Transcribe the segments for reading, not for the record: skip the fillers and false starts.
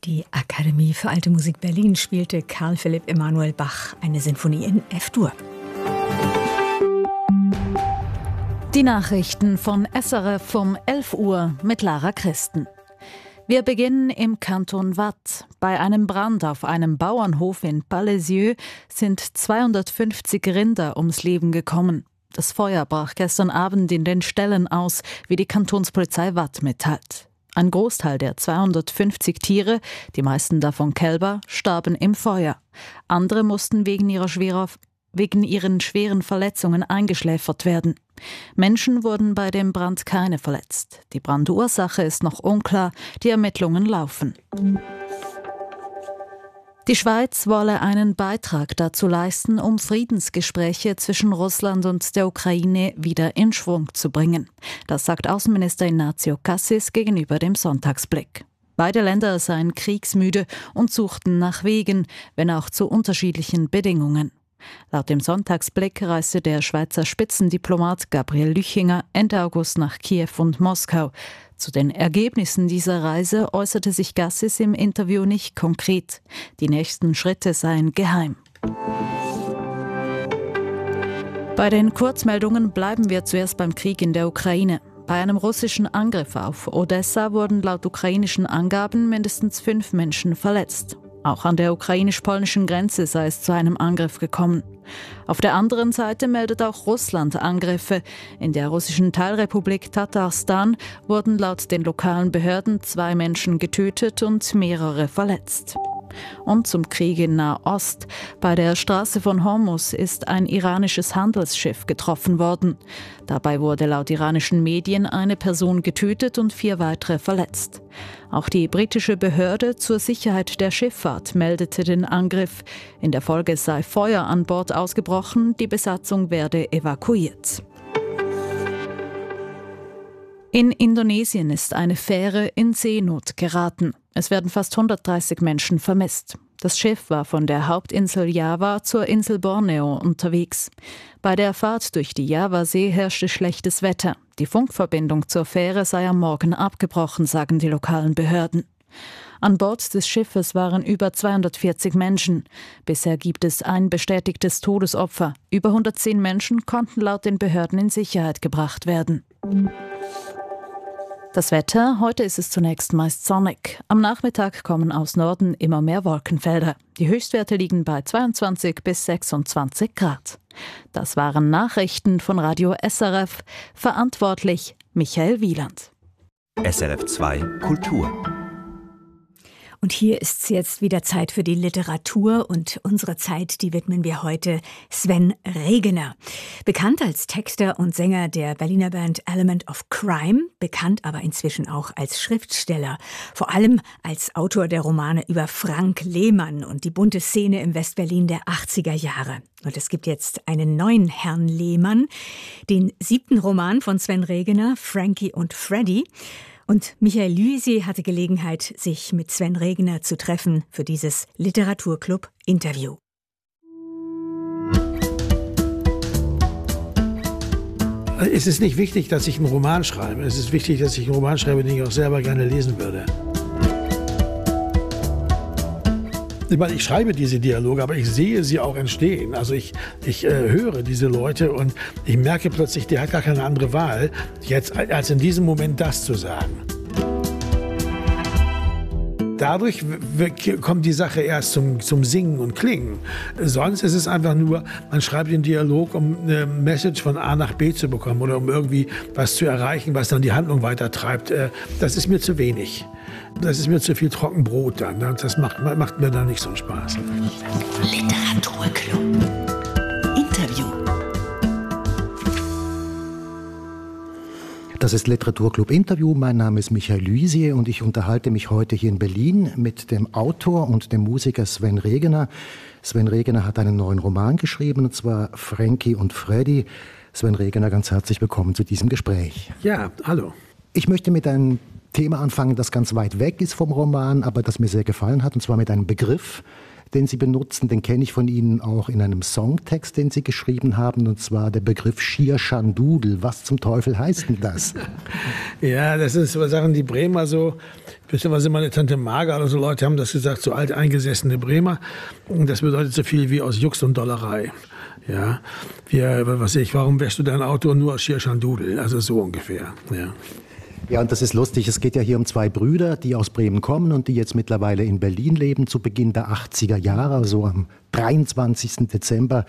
Die Akademie für Alte Musik Berlin spielte Carl Philipp Emanuel Bach eine Sinfonie in F-Dur. Die Nachrichten von SRF um 11 Uhr mit Lara Christen. Wir beginnen im Kanton Waadt. Bei einem Brand auf einem Bauernhof in Palaisieux sind 250 Rinder ums Leben gekommen. Das Feuer brach gestern Abend in den Ställen aus, wie die Kantonspolizei Waadt mitteilt. Ein Großteil der 250 Tiere, die meisten davon Kälber, starben im Feuer. Andere mussten wegen ihren schweren Verletzungen eingeschläfert werden. Menschen wurden bei dem Brand keine verletzt. Die Brandursache ist noch unklar, die Ermittlungen laufen. Die Schweiz wolle einen Beitrag dazu leisten, um Friedensgespräche zwischen Russland und der Ukraine wieder in Schwung zu bringen. Das sagt Außenminister Ignazio Cassis gegenüber dem Sonntagsblick. Beide Länder seien kriegsmüde und suchten nach Wegen, wenn auch zu unterschiedlichen Bedingungen. Laut dem Sonntagsblick reiste der Schweizer Spitzendiplomat Gabriel Lüchinger Ende August nach Kiew und Moskau. Zu den Ergebnissen dieser Reise äußerte sich Cassis im Interview nicht konkret. Die nächsten Schritte seien geheim. Bei den Kurzmeldungen bleiben wir zuerst beim Krieg in der Ukraine. Bei einem russischen Angriff auf Odessa wurden laut ukrainischen Angaben mindestens 5 Menschen verletzt. Auch an der ukrainisch-polnischen Grenze sei es zu einem Angriff gekommen. Auf der anderen Seite meldet auch Russland Angriffe. In der russischen Teilrepublik Tatarstan wurden laut den lokalen Behörden 2 Menschen getötet und mehrere verletzt. Und zum Krieg in Nahost. Bei der Straße von Hormuz ist ein iranisches Handelsschiff getroffen worden. Dabei wurde laut iranischen Medien eine Person getötet und 4 weitere verletzt. Auch die britische Behörde zur Sicherheit der Schifffahrt meldete den Angriff. In der Folge sei Feuer an Bord ausgebrochen, die Besatzung werde evakuiert. In Indonesien ist eine Fähre in Seenot geraten. Es werden fast 130 Menschen vermisst. Das Schiff war von der Hauptinsel Java zur Insel Borneo unterwegs. Bei der Fahrt durch die Javasee herrschte schlechtes Wetter. Die Funkverbindung zur Fähre sei am Morgen abgebrochen, sagen die lokalen Behörden. An Bord des Schiffes waren über 240 Menschen. Bisher gibt es ein bestätigtes Todesopfer. Über 110 Menschen konnten laut den Behörden in Sicherheit gebracht werden. Das Wetter, heute ist es zunächst meist sonnig. Am Nachmittag kommen aus Norden immer mehr Wolkenfelder. Die Höchstwerte liegen bei 22 bis 26 Grad. Das waren Nachrichten von Radio SRF. Verantwortlich Michael Wieland. SRF 2 Kultur. Und hier ist es jetzt wieder Zeit für die Literatur und unsere Zeit, die widmen wir heute Sven Regener. Bekannt als Texter und Sänger der Berliner Band Element of Crime, bekannt aber inzwischen auch als Schriftsteller. Vor allem als Autor der Romane über Frank Lehmann und die bunte Szene im Westberlin der 80er Jahre. Und es gibt jetzt einen neuen Herrn Lehmann, den 7. Roman von Sven Regener, Frankie und Freddy. Und Michael Lysi hatte Gelegenheit, sich mit Sven Regener zu treffen für dieses Literaturclub-Interview. Es ist nicht wichtig, dass ich einen Roman schreibe. Es ist wichtig, dass ich einen Roman schreibe, den ich auch selber gerne lesen würde. Ich meine, ich schreibe diese Dialoge, aber ich sehe sie auch entstehen. Also ich höre diese Leute und ich merke plötzlich, der hat gar keine andere Wahl, jetzt als in diesem Moment das zu sagen. Dadurch kommt die Sache erst zum Singen und Klingen. Sonst ist es einfach nur, man schreibt den Dialog, um eine Message von A nach B zu bekommen oder um irgendwie was zu erreichen, was dann die Handlung weitertreibt. Das ist mir zu wenig. Das ist mir zu viel Trockenbrot dann. Das macht mir dann nicht so einen Spaß. Literaturclub. Interview. Das ist Literaturclub Interview. Mein Name ist Michael Lysi und ich unterhalte mich heute hier in Berlin mit dem Autor und dem Musiker Sven Regener. Sven Regener hat einen neuen Roman geschrieben, und zwar Frankie und Freddy. Sven Regener, ganz herzlich willkommen zu diesem Gespräch. Ja, hallo. Ich möchte mit einem Thema anfangen, das ganz weit weg ist vom Roman, aber das mir sehr gefallen hat, und zwar mit einem Begriff, den Sie benutzen, den kenne ich von Ihnen auch in einem Songtext, den Sie geschrieben haben, und zwar der Begriff Schierschandudel. Was zum Teufel heißt denn das? Ja, das sind so Sachen, die Bremer so, beziehungsweise meine Tante Marga oder so Leute haben das gesagt, so alteingesessene Bremer. Und das bedeutet so viel wie aus Jux und Dollerei. Ja, warum wäschst du dein Auto nur aus Schierschandudel? Also so ungefähr, ja. Ja, und das ist lustig. Es geht ja hier um zwei Brüder, die aus Bremen kommen und die jetzt mittlerweile in Berlin leben, zu Beginn der 80er Jahre, also am 23. Dezember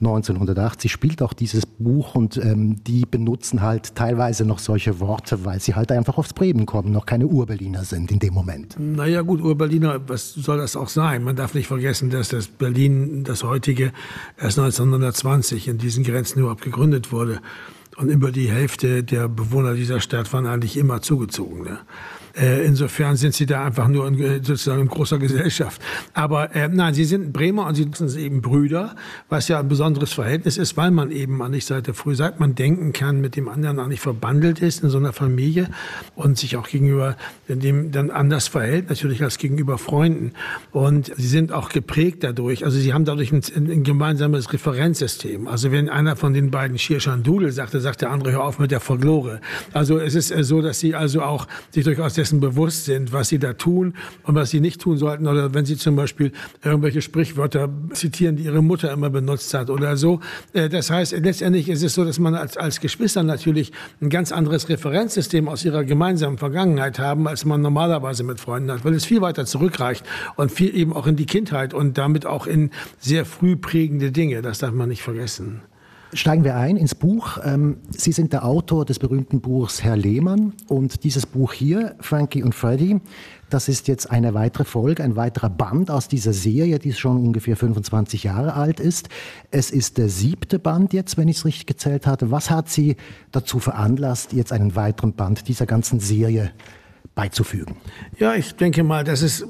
1980 spielt auch dieses Buch, und die benutzen halt teilweise noch solche Worte, weil sie halt einfach aus Bremen kommen, noch keine Urberliner sind in dem Moment. Naja gut, Urberliner, was soll das auch sein? Man darf nicht vergessen, dass das Berlin, das heutige, erst 1920 in diesen Grenzen überhaupt gegründet wurde. Und über die Hälfte der Bewohner dieser Stadt waren eigentlich immer Zugezogene. Insofern sind sie da einfach nur sozusagen in großer Gesellschaft. Aber nein, sie sind Bremer und sie sind eben Brüder, was ja ein besonderes Verhältnis ist, weil man eben eigentlich seit man denken kann, mit dem anderen eigentlich verbandelt ist in so einer Familie und sich auch gegenüber dem dann anders verhält, natürlich als gegenüber Freunden. Und sie sind auch geprägt dadurch, also sie haben dadurch ein gemeinsames Referenzsystem. Also wenn einer von den beiden Schierschandudel sagte, sagt der andere, hör auf mit der Folklore. Also es ist so, dass sie also auch sich durchaus dessen bewusst sind, was sie da tun und was sie nicht tun sollten. Oder wenn sie zum Beispiel irgendwelche Sprichwörter zitieren, die ihre Mutter immer benutzt hat oder so. Das heißt, letztendlich ist es so, dass man als Geschwister natürlich ein ganz anderes Referenzsystem aus ihrer gemeinsamen Vergangenheit haben, als man normalerweise mit Freunden hat, weil es viel weiter zurückreicht und viel eben auch in die Kindheit und damit auch in sehr früh prägende Dinge. Das darf man nicht vergessen. Steigen wir ein ins Buch. Sie sind der Autor des berühmten Buchs Herr Lehmann, und dieses Buch hier, Frankie und Freddy, das ist jetzt eine weitere Folge, ein weiterer Band aus dieser Serie, die schon ungefähr 25 Jahre alt ist. Es ist der 7. Band jetzt, wenn ich es richtig gezählt hatte. Was hat Sie dazu veranlasst, jetzt einen weiteren Band dieser ganzen Serie beizufügen? Ja, ich denke mal, das ist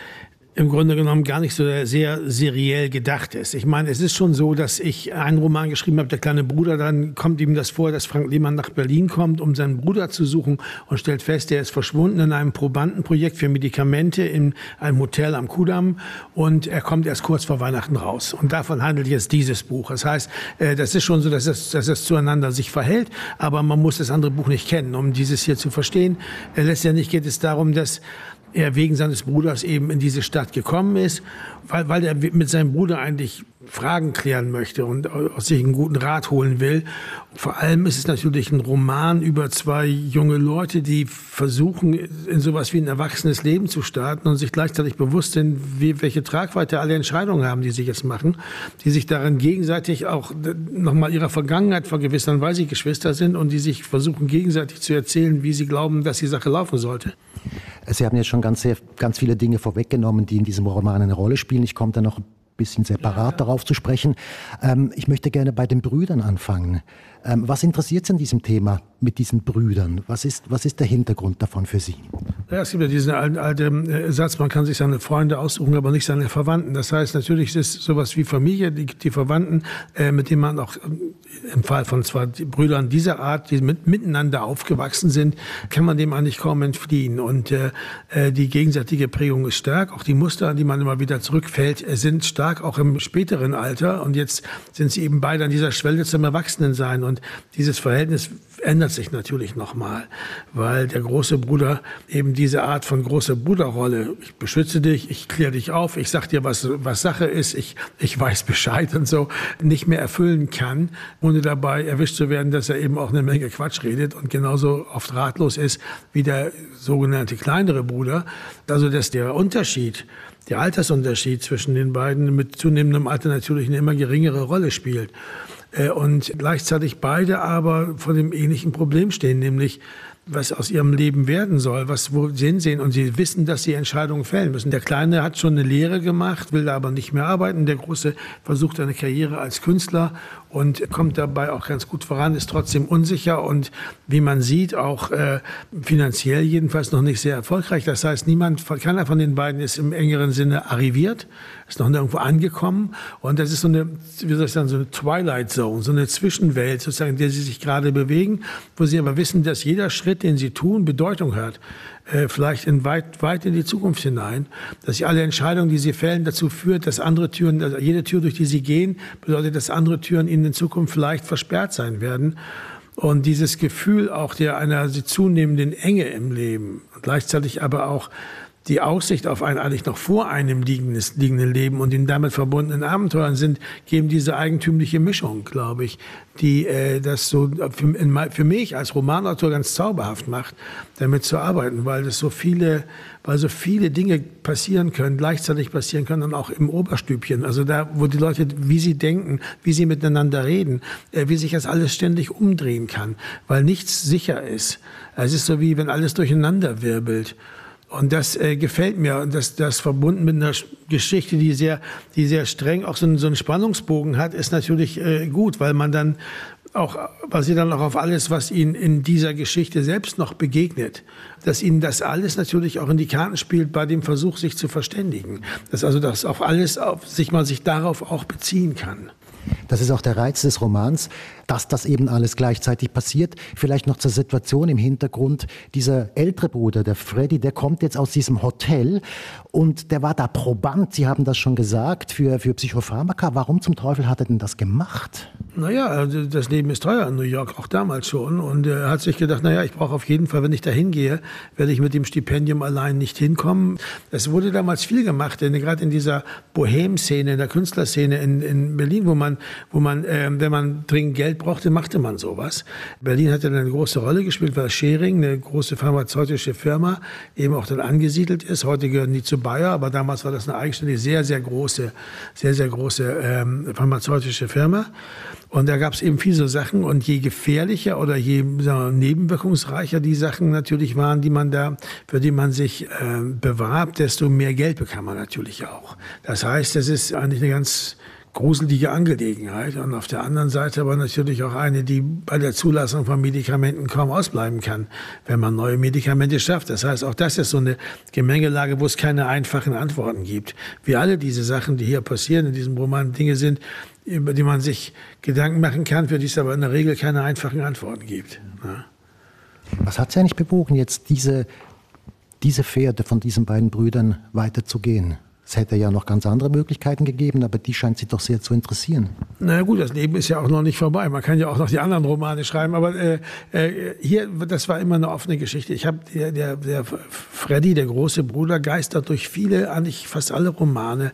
im Grunde genommen gar nicht so sehr seriell gedacht ist. Ich meine, es ist schon so, dass ich einen Roman geschrieben habe, Der kleine Bruder, dann kommt ihm das vor, dass Frank Lehmann nach Berlin kommt, um seinen Bruder zu suchen, und stellt fest, er ist verschwunden in einem Probandenprojekt für Medikamente in einem Hotel am Kudamm, und er kommt erst kurz vor Weihnachten raus. Und davon handelt jetzt dieses Buch. Das heißt, das ist schon so, dass es zueinander sich verhält, aber man muss das andere Buch nicht kennen, um dieses hier zu verstehen. Letztendlich geht es darum, dass er wegen seines Bruders eben in diese Stadt gekommen ist, weil er mit seinem Bruder eigentlich Fragen klären möchte und aus sich einen guten Rat holen will. Vor allem ist es natürlich ein Roman über zwei junge Leute, die versuchen, in sowas wie ein erwachsenes Leben zu starten und sich gleichzeitig bewusst sind, welche Tragweite alle Entscheidungen haben, die sie jetzt machen, die sich darin gegenseitig auch nochmal ihrer Vergangenheit vergewissern, weil sie Geschwister sind, und die sich versuchen gegenseitig zu erzählen, wie sie glauben, dass die Sache laufen sollte. Sie haben jetzt schon ganz viele Dinge vorweggenommen, die in diesem Roman eine Rolle spielen. Ich komme da noch ein bisschen separat darauf zu sprechen. Ich möchte gerne bei den Brüdern anfangen. Was interessiert Sie an diesem Thema mit diesen Brüdern? Was ist der Hintergrund davon für Sie? Ja, es gibt ja diesen alten Satz, man kann sich seine Freunde aussuchen, aber nicht seine Verwandten. Das heißt, natürlich ist es sowas wie Familie, die Verwandten, mit denen man auch im Fall von zwei Brüdern dieser Art, die miteinander aufgewachsen sind, kann man dem eigentlich kaum entfliehen. Und die gegenseitige Prägung ist stark. Auch die Muster, an die man immer wieder zurückfällt, sind stark, auch im späteren Alter. Und jetzt sind sie eben beide an dieser Schwelle zum Erwachsenensein. Und dieses Verhältnis ändert sich natürlich nochmal, weil der große Bruder eben diese Art von großer Bruderrolle, ich beschütze dich, ich kläre dich auf, ich sag dir, was Sache ist, ich weiß Bescheid und so, nicht mehr erfüllen kann, ohne dabei erwischt zu werden, dass er eben auch eine Menge Quatsch redet und genauso oft ratlos ist wie der sogenannte kleinere Bruder. Also dass der Altersunterschied zwischen den beiden mit zunehmendem Alter natürlich eine immer geringere Rolle spielt. Und gleichzeitig beide aber vor dem ähnlichen Problem stehen, nämlich was aus ihrem Leben werden soll, wo sie sehen, und sie wissen, dass sie Entscheidungen fällen müssen. Der Kleine hat schon eine Lehre gemacht, will da aber nicht mehr arbeiten. Der Große versucht eine Karriere als Künstler und kommt dabei auch ganz gut voran, ist trotzdem unsicher und wie man sieht, auch finanziell jedenfalls noch nicht sehr erfolgreich. Das heißt, keiner von den beiden ist im engeren Sinne arriviert, ist noch nirgendwo angekommen. Und das ist so eine, wie soll ich sagen, so eine Twilight Zone, so eine Zwischenwelt, sozusagen, in der sie sich gerade bewegen, wo sie aber wissen, dass jeder Schritt, Schritt, den sie tun, Bedeutung hat, vielleicht weit in die Zukunft hinein, dass sie alle Entscheidungen, die sie fällen, dazu führt, dass andere Türen, also jede Tür, durch die sie gehen, bedeutet, dass andere Türen ihnen in Zukunft vielleicht versperrt sein werden. Und dieses Gefühl auch einer zunehmenden Enge im Leben, gleichzeitig aber auch die Aussicht auf ein eigentlich noch vor einem liegenden Leben und den damit verbundenen Abenteuern geben diese eigentümliche Mischung, glaube ich, die das so für mich als Romanautor ganz zauberhaft macht, damit zu arbeiten, weil so viele Dinge passieren können, gleichzeitig passieren können und auch im Oberstübchen, also da, wo die Leute, wie sie denken, wie sie miteinander reden, wie sich das alles ständig umdrehen kann, weil nichts sicher ist. Es ist so, wie wenn alles durcheinander wirbelt. Und das gefällt mir. Und das verbunden mit einer Geschichte, die sehr streng auch so einen Spannungsbogen hat, ist natürlich gut, weil man dann auch, basiert dann auch auf alles, was ihnen in dieser Geschichte selbst noch begegnet, dass ihnen das alles natürlich auch in die Karten spielt bei dem Versuch, sich zu verständigen. Dass also das auf alles, man sich darauf auch beziehen kann. Das ist auch der Reiz des Romans, dass das eben alles gleichzeitig passiert. Vielleicht noch zur Situation im Hintergrund. Dieser ältere Bruder, der Freddy, der kommt jetzt aus diesem Hotel und der war da Proband, Sie haben das schon gesagt, für Psychopharmaka. Warum zum Teufel hat er denn das gemacht? Naja, also das Leben ist teuer in New York, auch damals schon. Und er hat sich gedacht, naja, ich brauche auf jeden Fall, wenn ich da hingehe, werde ich mit dem Stipendium allein nicht hinkommen. Es wurde damals viel gemacht, denn gerade in dieser Bohem-Szene, in der Künstlerszene in Berlin, wo man, wenn man dringend Geld brauchte, machte man sowas. Berlin hatte dann eine große Rolle gespielt, weil Schering, eine große pharmazeutische Firma, eben auch dann angesiedelt ist. Heute gehören die zu Bayer, aber damals war das eine eigenständige, sehr, sehr große pharmazeutische Firma. Und da gab es eben viele so Sachen. Und je gefährlicher oder je nebenwirkungsreicher die Sachen natürlich waren, für die man sich bewarb, desto mehr Geld bekam man natürlich auch. Das heißt, das ist eigentlich eine ganz gruselige Angelegenheit. Und auf der anderen Seite aber natürlich auch eine, die bei der Zulassung von Medikamenten kaum ausbleiben kann, wenn man neue Medikamente schafft. Das heißt, auch das ist so eine Gemengelage, wo es keine einfachen Antworten gibt. Wie alle diese Sachen, die hier passieren in diesem Roman, Dinge sind, über die man sich Gedanken machen kann, für die es aber in der Regel keine einfachen Antworten gibt. Ja. Was hat Sie eigentlich bewogen, jetzt diese Fährte von diesen beiden Brüdern weiterzugehen? Es hätte ja noch ganz andere Möglichkeiten gegeben, aber die scheint Sie doch sehr zu interessieren. Na gut, das Leben ist ja auch noch nicht vorbei. Man kann ja auch noch die anderen Romane schreiben, aber hier, das war immer eine offene Geschichte. Ich habe der Freddy, der große Bruder, geistert durch eigentlich fast alle Romane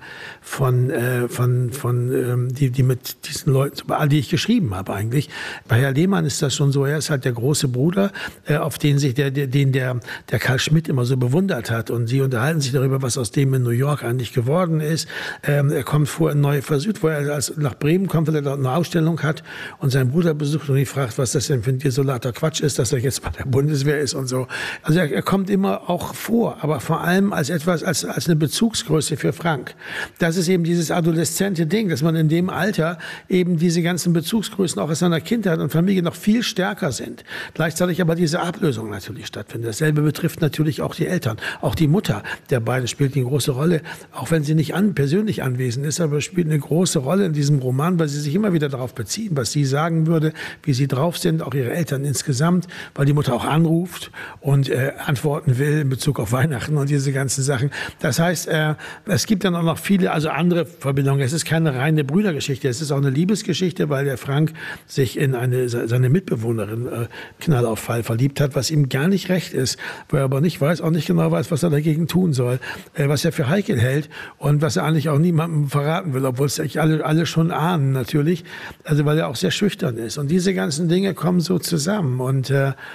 die mit diesen Leuten, die ich geschrieben habe eigentlich. Bei Herr Lehmann ist das schon so. Er ist halt der große Bruder, auf den sich der Karl Schmidt immer so bewundert hat, und sie unterhalten sich darüber, was aus dem in New York eigentlich geworden ist. Er kommt vor in Neue Süd, wo er nach Bremen kommt, weil er dort eine Ausstellung hat und seinen Bruder besucht und ihn fragt, was das denn für ein desolater Quatsch ist, dass er jetzt bei der Bundeswehr ist und so. Also er kommt immer auch vor, aber vor allem als eine Bezugsgröße für Frank. Das ist eben dieses adoleszente Ding, dass man in dem Alter eben diese ganzen Bezugsgrößen auch aus seiner Kindheit und Familie noch viel stärker sind. Gleichzeitig aber diese Ablösung natürlich stattfindet. Dasselbe betrifft natürlich auch die Eltern. Auch die Mutter der beiden spielt eine große Rolle. Auch wenn sie nicht persönlich anwesend ist, aber spielt eine große Rolle in diesem Roman, weil sie sich immer wieder darauf beziehen, was sie sagen würde, wie sie drauf sind, auch ihre Eltern insgesamt, weil die Mutter auch anruft und antworten will in Bezug auf Weihnachten und diese ganzen Sachen. Das heißt, es gibt dann auch noch viele, also andere Verbindungen. Es ist keine reine Brüdergeschichte, es ist auch eine Liebesgeschichte, weil der Frank sich in seine Mitbewohnerin Knallauffall verliebt hat, was ihm gar nicht recht ist, wo er aber auch nicht genau weiß, was er dagegen tun soll, was er für heikel hält und was er eigentlich auch niemandem verraten will, obwohl es eigentlich alle schon ahnen natürlich, also weil er auch sehr schüchtern ist. Und diese ganzen Dinge kommen so zusammen und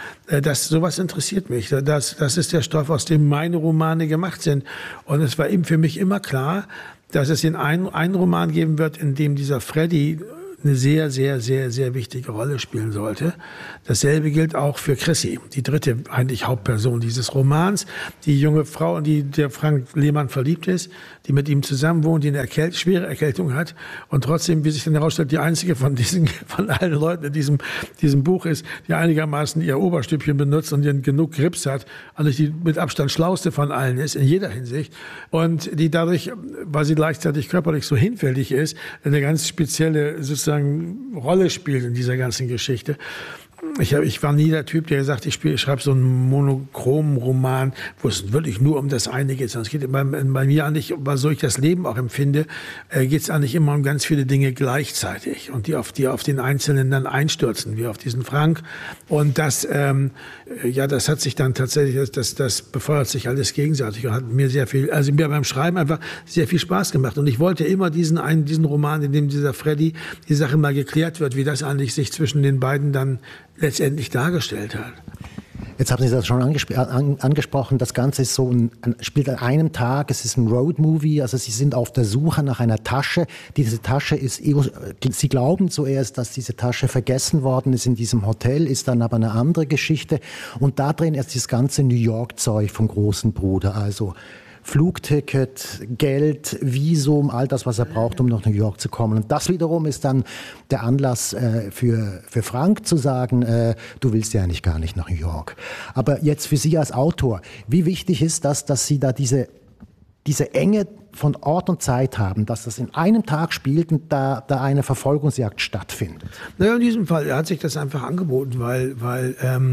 sowas interessiert mich. Das ist der Stoff, aus dem meine Romane gemacht sind. Und es war eben für mich immer klar, dass es einen Roman geben wird, in dem dieser Freddy eine sehr, sehr, sehr, sehr wichtige Rolle spielen sollte. Dasselbe gilt auch für Chrissy, die dritte eigentlich Hauptperson dieses Romans, die junge Frau, in die der Frank Lehmann verliebt ist, die mit ihm zusammen wohnt, die eine schwere Erkältung hat und trotzdem, wie sich dann herausstellt, die einzige von allen Leuten in diesem Buch ist, die einigermaßen ihr Oberstübchen benutzt und die genug Grips hat, also die mit Abstand schlauste von allen ist, in jeder Hinsicht, und die dadurch, weil sie gleichzeitig körperlich so hinfällig ist, eine ganz spezielle sozusagen Rolle spielt in dieser ganzen Geschichte. Ich war nie der Typ, der gesagt, ich schreibe so einen monochromen Roman, wo es wirklich nur um das eine geht. Es geht bei mir eigentlich, so ich das Leben auch empfinde, geht es eigentlich immer um ganz viele Dinge gleichzeitig und die auf den Einzelnen dann einstürzen, wie auf diesen Frank. Und das hat sich dann tatsächlich, das befeuert sich alles gegenseitig und hat mir mir beim Schreiben einfach sehr viel Spaß gemacht. Und ich wollte immer diesen Roman, in dem dieser Freddy die Sache mal geklärt wird, wie das eigentlich sich zwischen den beiden dann letztendlich dargestellt hat. Jetzt haben Sie das schon angesprochen, das Ganze ist spielt an einem Tag, es ist ein Roadmovie, also Sie sind auf der Suche nach einer Tasche. Diese Tasche Sie glauben zuerst, dass diese Tasche vergessen worden ist in diesem Hotel, ist dann aber eine andere Geschichte. Und da drin ist das ganze New York-Zeug vom großen Bruder, also Flugticket, Geld, Visum, all das, was er braucht, um nach New York zu kommen. Und das wiederum ist dann der Anlass für Frank zu sagen, du willst ja eigentlich gar nicht nach New York. Aber jetzt für Sie als Autor, wie wichtig ist das, dass Sie da diese Enge von Ort und Zeit haben, dass das in einem Tag spielt und da eine Verfolgungsjagd stattfindet? Naja, in diesem Fall hat sich das einfach angeboten, weil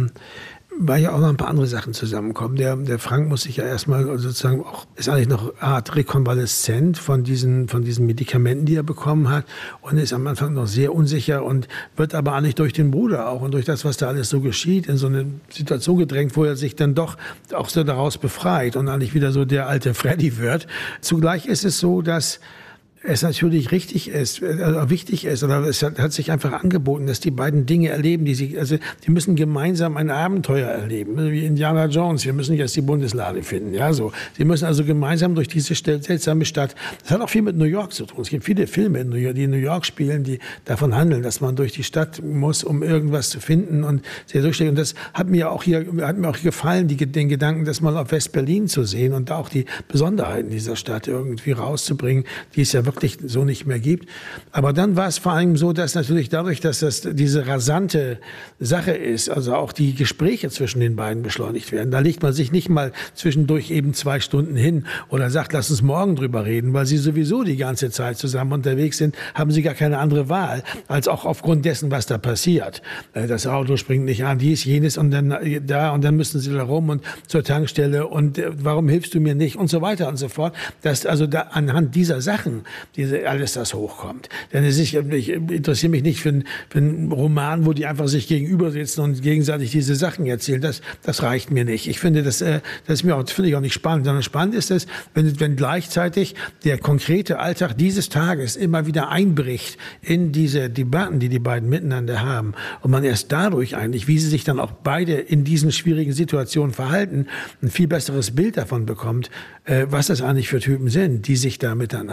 ja auch noch ein paar andere Sachen zusammenkommen. Der Frank muss sich ja erstmal sozusagen auch, ist eigentlich noch eine Art rekonvaleszent von diesen Medikamenten, die er bekommen hat und ist am Anfang noch sehr unsicher und wird aber eigentlich durch den Bruder auch und durch das, was da alles so geschieht, in so eine Situation gedrängt, wo er sich dann doch auch so daraus befreit und eigentlich wieder so der alte Freddy wird. Zugleich ist es so, dass es natürlich wichtig ist, oder es hat sich einfach angeboten, dass die beiden Dinge erleben, die müssen gemeinsam ein Abenteuer erleben, wie Indiana Jones. Wir müssen jetzt die Bundeslade finden, ja, so. Sie müssen also gemeinsam durch diese seltsame Stadt. Das hat auch viel mit New York zu tun. Es gibt viele Filme, die in New York spielen, die davon handeln, dass man durch die Stadt muss, um irgendwas zu finden und sehr durchstechen. Und das hat mir auch gefallen, den Gedanken, das mal auf West-Berlin zu sehen und da auch die Besonderheiten dieser Stadt irgendwie rauszubringen, die es ja wirklich so nicht mehr gibt. Aber dann war es vor allem so, dass natürlich dadurch, dass das diese rasante Sache ist, also auch die Gespräche zwischen den beiden beschleunigt werden. Da legt man sich nicht mal zwischendurch eben 2 Stunden hin oder sagt, lass uns morgen drüber reden, weil sie sowieso die ganze Zeit zusammen unterwegs sind, haben sie gar keine andere Wahl, als auch aufgrund dessen, was da passiert. Das Auto springt nicht an, dies, jenes und dann da und dann müssen sie da rum und zur Tankstelle und warum hilfst du mir nicht und so weiter und so fort. Dass also da anhand dieser Sachen alles das hochkommt. Denn ich interessiere mich nicht für einen Roman, wo die einfach sich gegenüber sitzen und gegenseitig diese Sachen erzählen. Das reicht mir nicht. Ich finde, das finde ich auch nicht spannend. Sondern spannend ist es, wenn gleichzeitig der konkrete Alltag dieses Tages immer wieder einbricht in diese Debatten, die beiden miteinander haben. Und man erst dadurch eigentlich, wie sie sich dann auch beide in diesen schwierigen Situationen verhalten, ein viel besseres Bild davon bekommt, was das eigentlich für Typen sind, die sich da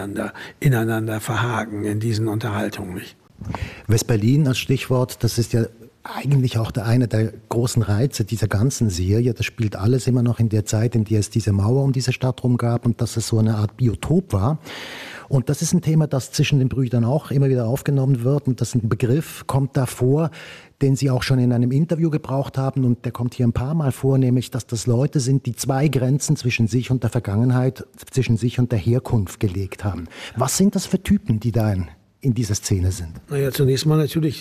ineinander verhaken in diesen Unterhaltungen. Nicht? West-Berlin als Stichwort, das ist ja eigentlich auch einer der großen Reize dieser ganzen Serie. Das spielt alles immer noch in der Zeit, in der es diese Mauer um diese Stadt rum gab und dass es so eine Art Biotop war. Und das ist ein Thema, das zwischen den Brüdern auch immer wieder aufgenommen wird. Und das ist ein Begriff, kommt da vor, den Sie auch schon in einem Interview gebraucht haben. Und der kommt hier ein paar Mal vor, nämlich, dass das Leute sind, die 2 Grenzen zwischen sich und der Vergangenheit, zwischen sich und der Herkunft gelegt haben. Was sind das für Typen, die da in dieser Szene sind? Naja, zunächst mal natürlich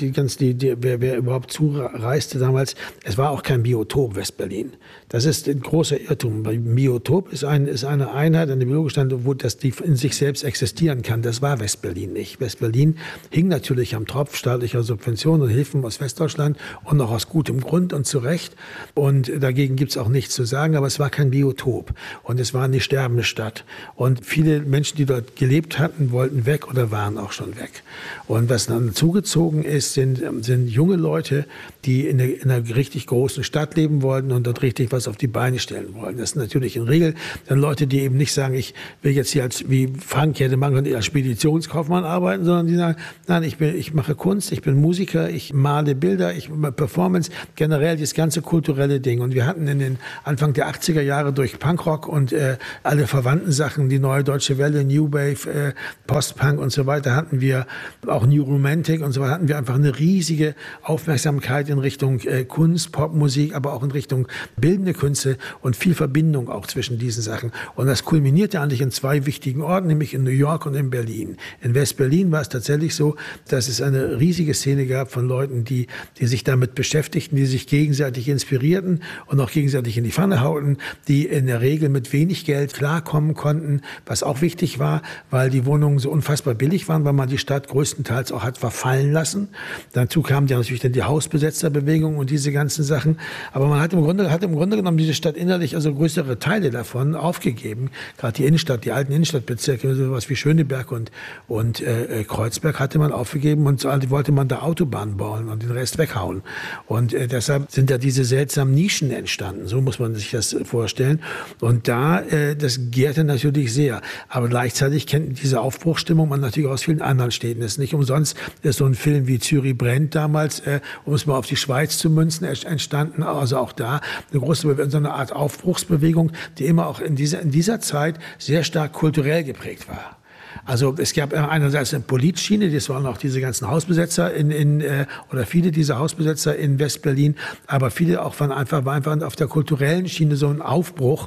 wer überhaupt zureiste damals, es war auch kein Biotop West-Berlin. Das ist ein großer Irrtum. Biotop ist eine Einheit, eine biologische Einheit, wo das die in sich selbst existieren kann. Das war West-Berlin nicht. West-Berlin hing natürlich am Tropf staatlicher Subventionen und Hilfen aus Westdeutschland und auch aus gutem Grund und zu Recht. Und dagegen gibt es auch nichts zu sagen, aber es war kein Biotop. Und es war eine sterbende Stadt. Und viele Menschen, die dort gelebt hatten, wollten weg oder waren auch schon weg. Und was dann zugezogen ist, sind junge Leute, die in einer richtig großen Stadt leben wollten und dort richtig was auf die Beine stellen wollen. Das sind natürlich in Regel dann Leute, die eben nicht sagen, ich will jetzt hier wie Frank hätte man können, als Speditionskaufmann arbeiten, sondern die sagen, nein, ich mache Kunst, ich bin Musiker, ich male Bilder, ich mache Performance, generell das ganze kulturelle Ding. Und wir hatten in den Anfang der 80er Jahre durch Punkrock und alle verwandten Sachen, die Neue Deutsche Welle, New Wave, Post-Punk und so weiter, hatten wir wir auch New Romantic und so weiter, hatten wir einfach eine riesige Aufmerksamkeit in Richtung Kunst, Popmusik, aber auch in Richtung bildende Künste und viel Verbindung auch zwischen diesen Sachen. Und das kulminierte eigentlich in 2 wichtigen Orten, nämlich in New York und in Berlin. In West-Berlin war es tatsächlich so, dass es eine riesige Szene gab von Leuten, die sich damit beschäftigten, die sich gegenseitig inspirierten und auch gegenseitig in die Pfanne hauten, die in der Regel mit wenig Geld klarkommen konnten, was auch wichtig war, weil die Wohnungen so unfassbar billig waren, weil man die Stadt größtenteils auch hat verfallen lassen. Dazu kam ja natürlich dann die Hausbesetzerbewegung und diese ganzen Sachen. Aber man hat im Grunde genommen diese Stadt innerlich, also größere Teile davon aufgegeben. Gerade die Innenstadt, die alten Innenstadtbezirke, sowas wie Schöneberg und Kreuzberg hatte man aufgegeben und so wollte man da Autobahnen bauen und den Rest weghauen. Und deshalb sind da diese seltsamen Nischen entstanden. So muss man sich das vorstellen. Und da, das gärte natürlich sehr. Aber gleichzeitig kennt diese Aufbruchsstimmung man natürlich aus vielen anderen Städten. Es ist nicht umsonst, ist so ein Film wie Zürich brennt damals, um es mal auf die Schweiz zu münzen, entstanden. Also auch da so eine Art Aufbruchsbewegung, die immer auch in dieser Zeit sehr stark kulturell geprägt war. Also es gab einerseits eine Politschiene, das waren auch diese ganzen Hausbesetzer oder viele dieser Hausbesetzer in West-Berlin, aber viele auch war einfach auf der kulturellen Schiene so ein Aufbruch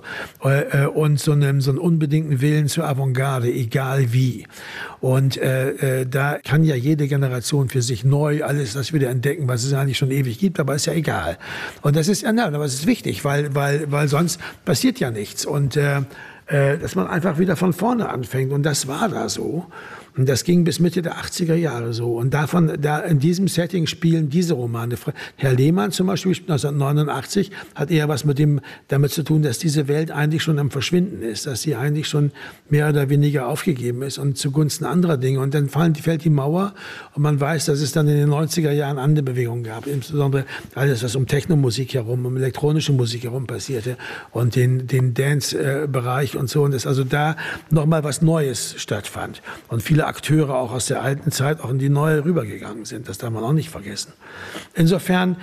und so einen unbedingten Willen zur Avantgarde, egal wie. Und da kann ja jede Generation für sich neu alles das wieder entdecken, was es eigentlich schon ewig gibt, aber ist ja egal. Und das ist aber es ist wichtig, weil sonst passiert ja nichts. Und dass man einfach wieder von vorne anfängt. Und das war da so. Und das ging bis Mitte der 80er Jahre so. Und da in diesem Setting spielen diese Romane. Herr Lehmann zum Beispiel, 1989, hat eher was damit zu tun, dass diese Welt eigentlich schon am Verschwinden ist, dass sie eigentlich schon mehr oder weniger aufgegeben ist und zugunsten anderer Dinge. Und dann fällt die Mauer und man weiß, dass es dann in den 90er Jahren andere Bewegungen gab. Insbesondere alles, was um Technomusik herum, um elektronische Musik herum passierte und den Dance-Bereich und so. Und dass also da nochmal was Neues stattfand. Und viele Akteure auch aus der alten Zeit auch in die neue rübergegangen sind. Das darf man auch nicht vergessen. Insofern,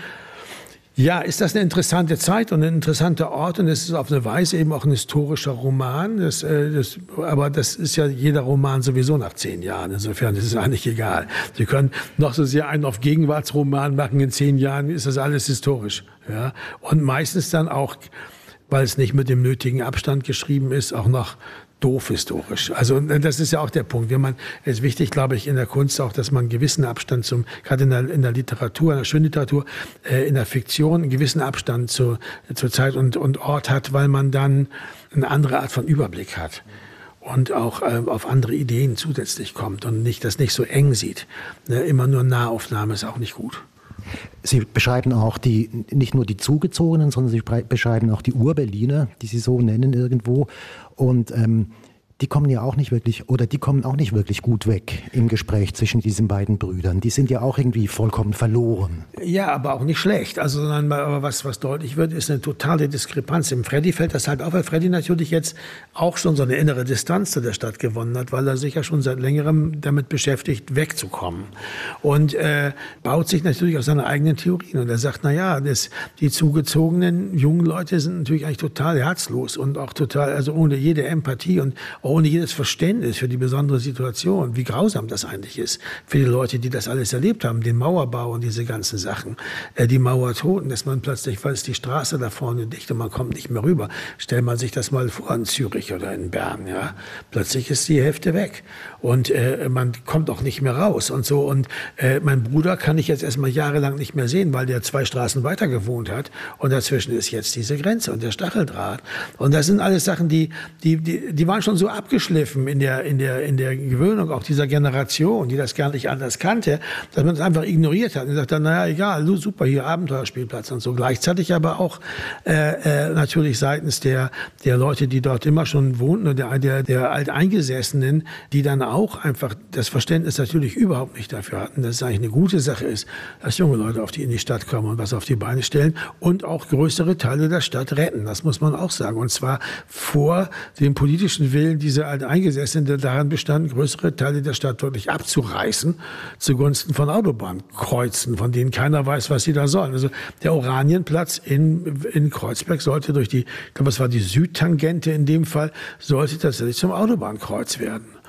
ja, ist das eine interessante Zeit und ein interessanter Ort und es ist auf eine Weise eben auch ein historischer Roman. Aber das ist ja jeder Roman sowieso nach 10 Jahren. Insofern ist es eigentlich egal. Sie können noch so sehr einen auf Gegenwartsroman machen. In 10 Jahren ist das alles historisch. Ja? Und meistens dann auch, weil es nicht mit dem nötigen Abstand geschrieben ist, auch noch doof historisch. Also das ist ja auch der Punkt. Es ist wichtig, glaube ich, in der Kunst auch, dass man einen gewissen Abstand gerade in der Literatur, in der Schönliteratur, in der Fiktion, einen gewissen Abstand zur Zeit und Ort hat, weil man dann eine andere Art von Überblick hat. Und auch auf andere Ideen zusätzlich kommt und das nicht so eng sieht. Immer nur Nahaufnahme ist auch nicht gut. Sie beschreiben auch nicht nur die Zugezogenen, sondern Sie beschreiben auch die Ur-Berliner, die Sie so nennen irgendwo. Und die kommen auch nicht wirklich gut weg im Gespräch zwischen diesen beiden Brüdern. Die sind ja auch irgendwie vollkommen verloren. Ja, aber auch nicht schlecht. Also, aber was deutlich wird, ist eine totale Diskrepanz. Im Freddy fällt das halt auf, weil Freddy natürlich jetzt auch schon so eine innere Distanz zu der Stadt gewonnen hat, weil er sich ja schon seit längerem damit beschäftigt, wegzukommen. Und baut sich natürlich auf seine eigenen Theorien. Und er sagt, die zugezogenen jungen Leute sind natürlich eigentlich total herzlos und auch total, also ohne jede Empathie und ohne jedes Verständnis für die besondere Situation, wie grausam das eigentlich ist für die Leute, die das alles erlebt haben, den Mauerbau und diese ganzen Sachen, die Mauertoten, dass man plötzlich, weil es die Straße da vorne dicht und man kommt nicht mehr rüber. Stellt man sich das mal vor in Zürich oder in Bern, ja. Plötzlich ist die Hälfte weg und man kommt auch nicht mehr raus und so. Und mein Bruder kann ich jetzt erstmal jahrelang nicht mehr sehen, weil der 2 Straßen weiter gewohnt hat und dazwischen ist jetzt diese Grenze und der Stacheldraht. Und das sind alles Sachen, die waren schon so abgeschliffen in der Gewöhnung auch dieser Generation, die das gar nicht anders kannte, dass man es einfach ignoriert hat und sagt dann, egal, super, hier Abenteuerspielplatz und so. Gleichzeitig aber auch natürlich seitens der Leute, die dort immer schon wohnten und der Alteingesessenen, die dann auch einfach das Verständnis natürlich überhaupt nicht dafür hatten, dass es eigentlich eine gute Sache ist, dass junge Leute in die Stadt kommen und was auf die Beine stellen und auch größere Teile der Stadt retten. Das muss man auch sagen. Und zwar vor dem politischen Willen dieser Alteingesessenen, der daran bestand, größere Teile der Stadt wirklich abzureißen zugunsten von Autobahnkreuzen, von denen keiner weiß, was sie da sollen. Also der Oranienplatz in Kreuzberg sollte ich glaube, es war die Südtangente in dem Fall, sollte tatsächlich zum Autobahnkreuz werden.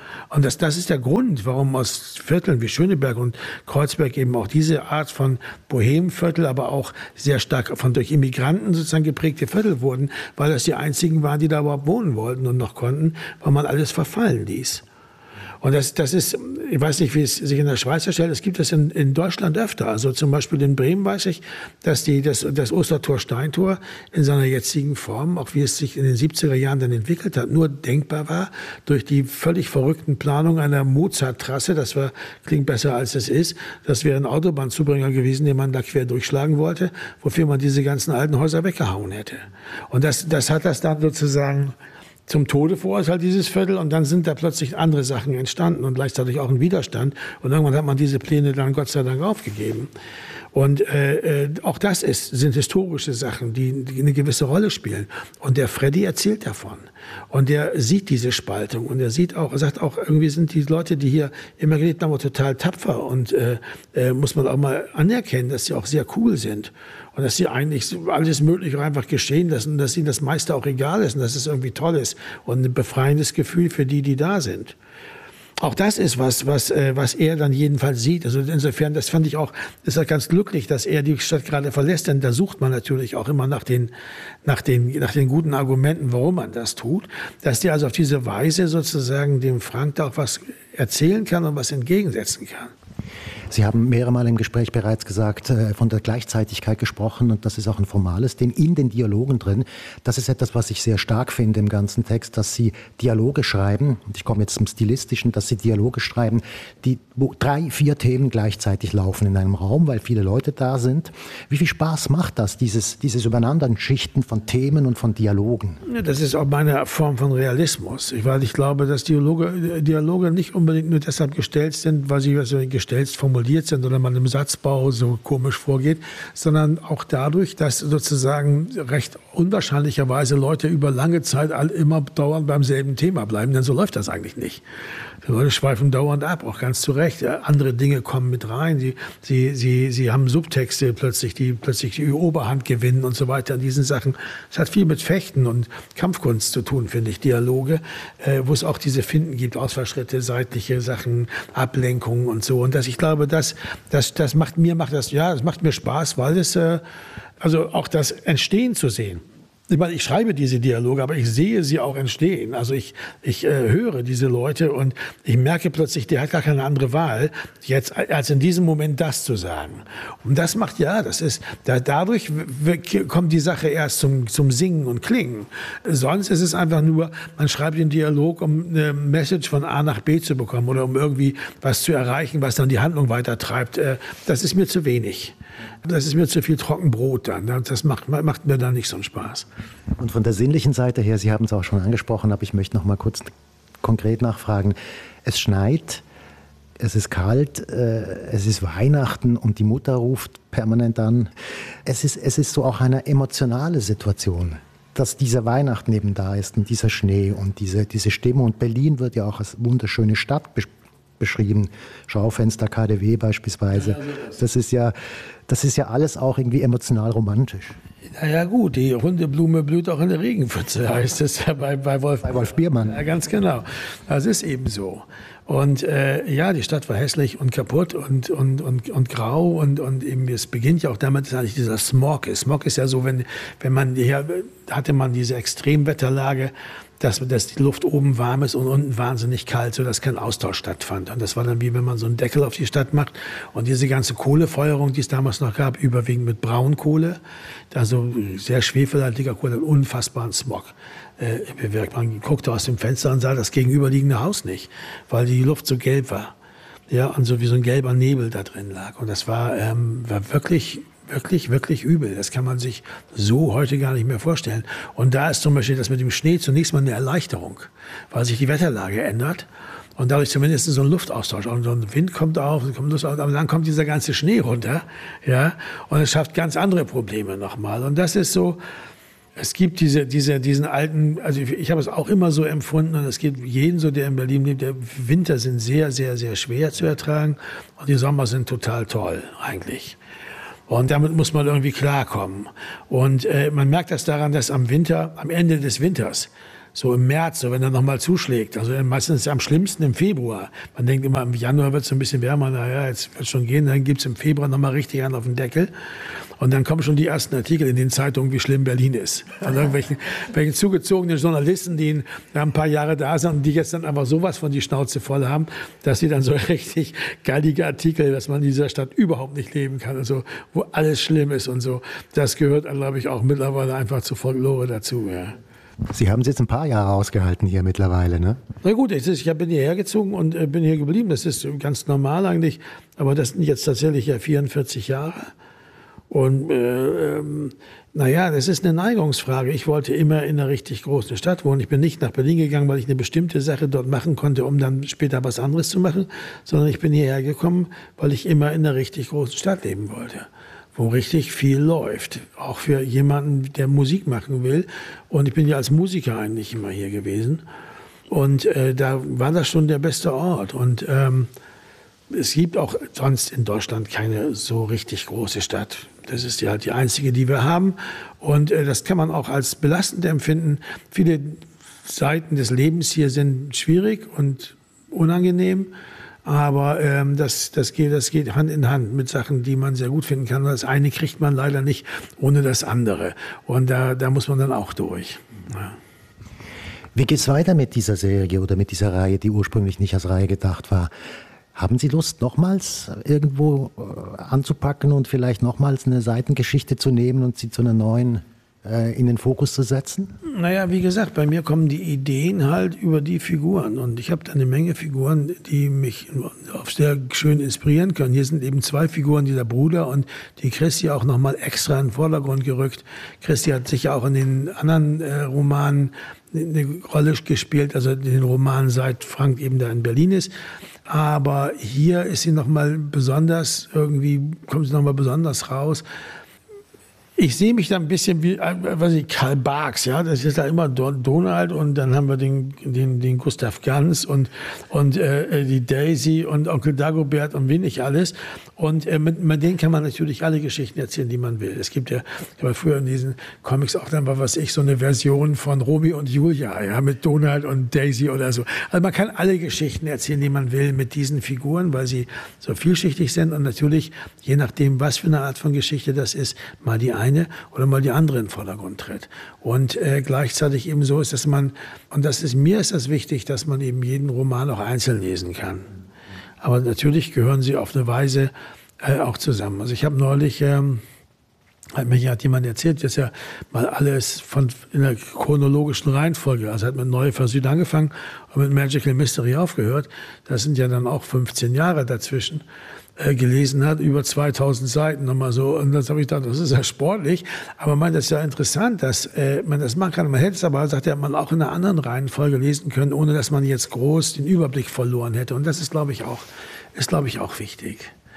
Und das ist der Grund, warum aus Vierteln wie Schöneberg und Kreuzberg eben auch diese Art von Bohemviertel, aber auch sehr stark durch Immigranten sozusagen geprägte Viertel wurden, weil das die einzigen waren, die da überhaupt wohnen wollten und noch konnten, weil man alles verfallen ließ. Und das ist, ich weiß nicht, wie es sich in der Schweiz darstellt, es gibt das in Deutschland öfter. Also zum Beispiel in Bremen weiß ich, dass das Ostertor-Steintor in seiner jetzigen Form, auch wie es sich in den 70er Jahren dann entwickelt hat, nur denkbar war durch die völlig verrückten Planungen einer Mozart-Trasse. Klingt besser als es ist. Das wäre ein Autobahnzubringer gewesen, den man da quer durchschlagen wollte, wofür man diese ganzen alten Häuser weggehauen hätte. Und das hat das dann sozusagen zum Tode verurteilt, dieses Viertel, und dann sind da plötzlich andere Sachen entstanden und gleichzeitig auch ein Widerstand. Und irgendwann hat man diese Pläne dann Gott sei Dank aufgegeben. Und auch das sind historische Sachen, die eine gewisse Rolle spielen. Und der Freddy erzählt davon. Und der sieht diese Spaltung. Und er sagt auch, irgendwie sind die Leute, die hier immer gelebt haben, total tapfer. Und muss man auch mal anerkennen, dass sie auch sehr cool sind. Und dass sie eigentlich alles Mögliche einfach geschehen lassen. Und dass ihnen das meiste auch egal ist. Und dass es irgendwie toll ist. Und ein befreiendes Gefühl für die da sind. Auch das ist was er dann jedenfalls sieht. Also insofern, das fand ich auch, ist er ganz glücklich, dass er die Stadt gerade verlässt, denn da sucht man natürlich auch immer nach den guten Argumenten, warum man das tut. Dass der also auf diese Weise sozusagen dem Frank da auch was erzählen kann und was entgegensetzen kann. Sie haben mehrere Mal im Gespräch bereits gesagt, von der Gleichzeitigkeit gesprochen, und das ist auch ein formales Ding in den Dialogen drin. Das ist etwas, was ich sehr stark finde im ganzen Text, dass Sie Dialoge schreiben, und ich komme jetzt zum Stilistischen, dass Sie Dialoge schreiben, wo 3, 4 Themen gleichzeitig laufen in einem Raum, weil viele Leute da sind. Wie viel Spaß macht das, dieses Übereinanderschichten von Themen und von Dialogen? Ja, das ist auch meine Form von Realismus, weil ich glaube, dass Dialoge nicht unbedingt nur deshalb gestellt sind, weil sie gestellt formuliert sind oder man im Satzbau so komisch vorgeht, sondern auch dadurch, dass sozusagen recht unwahrscheinlicherweise Leute über lange Zeit immer dauernd beim selben Thema bleiben, denn so läuft das eigentlich nicht. Die Leute schweifen dauernd ab, auch ganz zu Recht. Andere Dinge kommen mit rein. Sie haben Subtexte plötzlich, die die Oberhand gewinnen und so weiter. Diesen Sachen. Es hat viel mit Fechten und Kampfkunst zu tun, finde ich, Dialoge, wo es auch diese Finden gibt, Ausfallschritte, seitliche Sachen, Ablenkungen und so. Und ich glaube, das macht mir Spaß, weil es, also auch das Entstehen zu sehen. Ich meine, ich schreibe diese Dialoge, aber ich sehe sie auch entstehen. Also ich höre diese Leute und ich merke plötzlich, der hat gar keine andere Wahl, jetzt als in diesem Moment das zu sagen. Und das macht, dadurch kommt die Sache erst zum Singen und Klingen. Sonst ist es einfach nur, man schreibt den Dialog, um eine Message von A nach B zu bekommen oder um irgendwie was zu erreichen, was dann die Handlung weitertreibt. Das ist mir zu wenig. Das ist mir zu viel Trockenbrot dann. Das macht mir dann nicht so einen Spaß. Und von der sinnlichen Seite her, Sie haben es auch schon angesprochen, aber ich möchte noch mal kurz konkret nachfragen. Es schneit, es ist kalt, es ist Weihnachten und die Mutter ruft permanent an. Es ist so auch eine emotionale Situation, dass dieser Weihnachten eben da ist und dieser Schnee und diese Stimmung. Und Berlin wird ja auch als wunderschöne Stadt beschrieben. Schaufenster KaDeWe beispielsweise. Das ist ja alles auch irgendwie emotional romantisch. Naja gut, die runde Blume blüht auch in der Regenpfütze, heißt es ja bei Wolf Biermann. Ja, ganz genau. Das ist eben so. Und die Stadt war hässlich und kaputt und grau und eben es beginnt ja auch damit, dass eigentlich dieser Smog ist. Smog ist ja so, wenn man hier hatte man diese Extremwetterlage, dass die Luft oben warm ist und unten wahnsinnig kalt, sodass kein Austausch stattfand. Und das war dann wie wenn man so einen Deckel auf die Stadt macht und diese ganze Kohlefeuerung, die es damals noch gab, überwiegend mit Braunkohle, also sehr schwefelhaltiger Kohle, unfassbaren Smog bewirkt. Man guckte aus dem Fenster und sah das gegenüberliegende Haus nicht, weil die Luft so gelb war. Ja, und so wie so ein gelber Nebel da drin lag. Und das war wirklich übel. Das kann man sich so heute gar nicht mehr vorstellen. Und da ist zum Beispiel das mit dem Schnee zunächst mal eine Erleichterung, weil sich die Wetterlage ändert und dadurch zumindest so ein Luftaustausch. Und so ein Wind kommt auf, aber dann kommt dieser ganze Schnee runter, ja, und es schafft ganz andere Probleme nochmal. Und das ist so, es gibt diesen alten, also ich habe es auch immer so empfunden und es gibt jeden so, der in Berlin lebt, der Winter sind sehr, sehr, sehr schwer zu ertragen und die Sommer sind total toll eigentlich. Und damit muss man irgendwie klarkommen. Und man merkt das daran, dass am Ende des Winters so im März, so wenn er nochmal zuschlägt. Also meistens ist es am schlimmsten im Februar. Man denkt immer, im Januar wird es ein bisschen wärmer, naja, jetzt wird es schon gehen. Dann gibt es im Februar nochmal richtig einen auf den Deckel. Und dann kommen schon die ersten Artikel in den Zeitungen, wie schlimm Berlin ist. Von irgendwelchen zugezogenen Journalisten, die ein paar Jahre da sind und die jetzt dann einfach sowas von die Schnauze voll haben, dass sie dann so richtig gallige Artikel, dass man in dieser Stadt überhaupt nicht leben kann. Also wo alles schlimm ist und so. Das gehört, glaube ich, auch mittlerweile einfach zur Folklore dazu. Ja. Sie haben es jetzt ein paar Jahre ausgehalten hier mittlerweile, ne? Na gut, ich bin hierher gezogen und bin hier geblieben. Das ist ganz normal eigentlich. Aber das sind jetzt tatsächlich ja 44 Jahre. Und das ist eine Neigungsfrage. Ich wollte immer in einer richtig großen Stadt wohnen. Ich bin nicht nach Berlin gegangen, weil ich eine bestimmte Sache dort machen konnte, um dann später was anderes zu machen, sondern ich bin hierher gekommen, weil ich immer in einer richtig großen Stadt leben wollte, wo richtig viel läuft, auch für jemanden, der Musik machen will. Und ich bin ja als Musiker eigentlich immer hier gewesen. Und da war das schon der beste Ort. Und es gibt auch sonst in Deutschland keine so richtig große Stadt. Das ist ja halt die einzige, die wir haben. Und das kann man auch als belastend empfinden. Viele Seiten des Lebens hier sind schwierig und unangenehm. Aber das geht Hand in Hand mit Sachen, die man sehr gut finden kann. Das eine kriegt man leider nicht ohne das andere. Und da muss man dann auch durch. Ja. Wie geht's weiter mit dieser Serie oder mit dieser Reihe, die ursprünglich nicht als Reihe gedacht war? Haben Sie Lust, nochmals irgendwo anzupacken und vielleicht nochmals eine Seitengeschichte zu nehmen und sie zu einer neuen in den Fokus zu setzen? Naja, wie gesagt, bei mir kommen die Ideen halt über die Figuren. Und ich habe da eine Menge Figuren, die mich auch sehr schön inspirieren können. Hier sind eben 2 Figuren, dieser Bruder und die Christi auch nochmal extra in den Vordergrund gerückt. Christi hat sicher auch in den anderen Romanen eine Rolle gespielt, also in den Romanen, seit Frank eben da in Berlin ist. Aber hier ist sie nochmal besonders, irgendwie kommt sie nochmal besonders raus. Ich sehe mich da ein bisschen wie, Karl Barks, ja, das ist da immer Donald und dann haben wir den Gustav Ganz und die Daisy und Onkel Dagobert und wen nicht alles. Und mit denen kann man natürlich alle Geschichten erzählen, die man will. Es gibt ja früher in diesen Comics auch dann, so eine Version von Romeo und Julia, ja, mit Donald und Daisy oder so. Also man kann alle Geschichten erzählen, die man will mit diesen Figuren, weil sie so vielschichtig sind und natürlich, je nachdem, was für eine Art von Geschichte das ist, mal die eine oder mal die andere in den Vordergrund tritt. Und gleichzeitig eben so ist, dass mir ist das wichtig, dass man eben jeden Roman auch einzeln lesen kann. Aber natürlich gehören sie auf eine Weise auch zusammen. Also ich habe neulich, hat jemand erzählt, dass ja mal alles in der chronologischen Reihenfolge, also hat mit Neue von Süd angefangen und mit Magical Mystery aufgehört. Das sind ja dann auch 15 Jahre dazwischen. Gelesen hat, über 2000 Seiten nochmal so. Und dann habe ich gedacht, das ist ja sportlich. Aber das ist ja interessant, dass man das machen kann. Man hätte es aber, sagt er, man auch in einer anderen Reihenfolge lesen können, ohne dass man jetzt groß den Überblick verloren hätte. Und das ist, glaube ich, auch wichtig.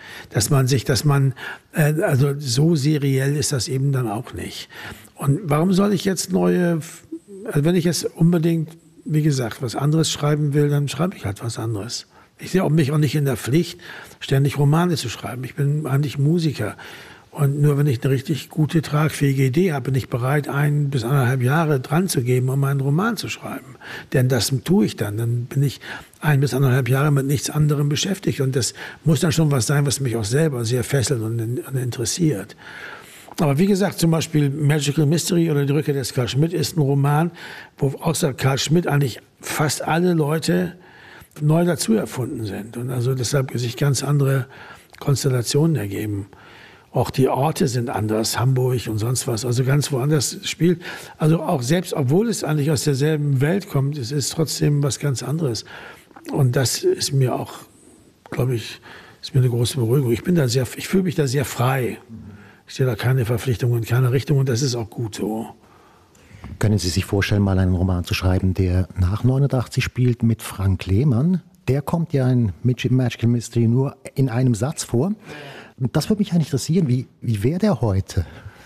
Also so seriell ist das eben dann auch nicht. Und warum soll ich jetzt wenn ich jetzt unbedingt, wie gesagt, was anderes schreiben will, dann schreibe ich halt was anderes. Ich sehe mich auch nicht in der Pflicht, ständig Romane zu schreiben. Ich bin eigentlich Musiker. Und nur wenn ich eine richtig gute, tragfähige Idee habe, bin ich bereit, 1 bis 1,5 Jahre dran zu geben, um einen Roman zu schreiben. Denn das tue ich dann. Dann bin ich 1 bis 1,5 Jahre mit nichts anderem beschäftigt. Und das muss dann schon was sein, was mich auch selber sehr fesselt und interessiert. Aber wie gesagt, zum Beispiel Magical Mystery oder Die Rückkehr des Carl Schmitt ist ein Roman, wo außer Carl Schmitt eigentlich fast alle Leute neu dazu erfunden sind und also deshalb sich ganz andere Konstellationen ergeben. Auch die Orte sind anders, Hamburg und sonst was, also ganz woanders spielt. Also auch selbst, obwohl es eigentlich aus derselben Welt kommt, es ist trotzdem was ganz anderes. Und das ist mir auch, glaube ich, eine große Beruhigung. Ich fühle mich da sehr frei. Ich sehe da keine Verpflichtungen in keine Richtung und das ist auch gut so. Können Sie sich vorstellen, mal einen Roman zu schreiben, der nach 89 spielt mit Frank Lehmann? Der kommt ja in Magical Mystery nur in einem Satz vor. Und das würde mich eigentlich interessieren, wie wäre der heute?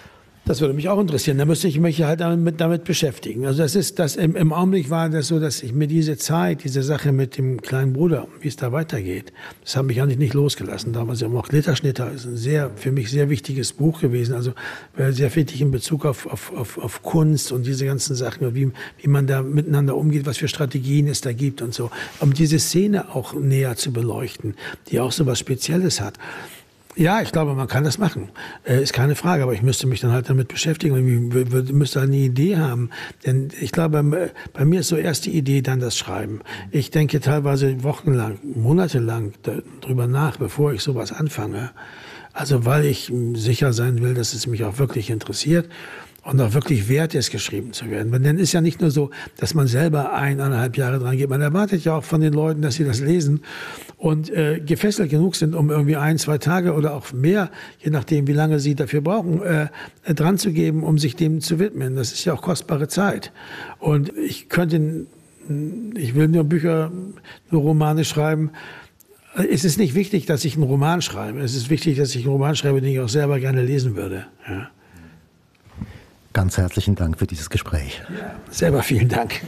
Das würde mich auch interessieren. Da müsste ich mich halt damit beschäftigen. Also im Augenblick war das so, dass ich mir diese Sache mit dem kleinen Bruder, wie es da weitergeht, das hat mich eigentlich nicht losgelassen. Damals auch Glitterschnitter ist für mich sehr wichtiges Buch gewesen. Also sehr wichtig in Bezug auf Kunst und diese ganzen Sachen, wie man da miteinander umgeht, was für Strategien es da gibt und so. Um diese Szene auch näher zu beleuchten, die auch so was Spezielles hat. Ja, ich glaube, man kann das machen. Ist keine Frage, aber ich müsste mich dann halt damit beschäftigen und ich müsste halt eine Idee haben. Denn ich glaube, bei mir ist so erst die Idee, dann das Schreiben. Ich denke teilweise wochenlang, monatelang darüber nach, bevor ich sowas anfange. Also weil ich sicher sein will, dass es mich auch wirklich interessiert und auch wirklich wert ist, geschrieben zu werden. Denn es ist ja nicht nur so, dass man selber 1,5 Jahre dran geht. Man erwartet ja auch von den Leuten, dass sie das lesen und gefesselt genug sind, um irgendwie 1, 2 Tage oder auch mehr, je nachdem, wie lange sie dafür brauchen, dran zu geben, um sich dem zu widmen. Das ist ja auch kostbare Zeit. Und ich will nur Romane schreiben. Es ist nicht wichtig, dass ich einen Roman schreibe. Es ist wichtig, dass ich einen Roman schreibe, den ich auch selber gerne lesen würde. Ja. Ganz herzlichen Dank für dieses Gespräch. Ja, selber vielen Dank.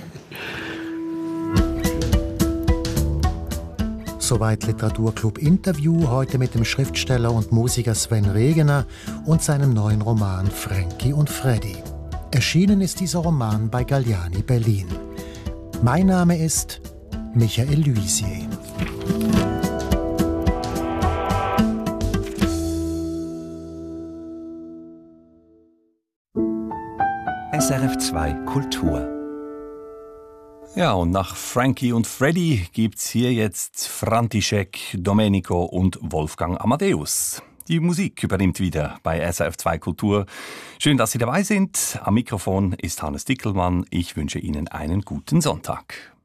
Soweit Literaturclub Interview, heute mit dem Schriftsteller und Musiker Sven Regener und seinem neuen Roman Frankie und Freddy. Erschienen ist dieser Roman bei Galliani Berlin. Mein Name ist Michael Luisier. SRF 2 Kultur. Ja, und nach Frankie und Freddy gibt's hier jetzt František, Domenico und Wolfgang Amadeus. Die Musik übernimmt wieder bei SRF 2 Kultur. Schön, dass Sie dabei sind. Am Mikrofon ist Hannes Dickelmann. Ich wünsche Ihnen einen guten Sonntag.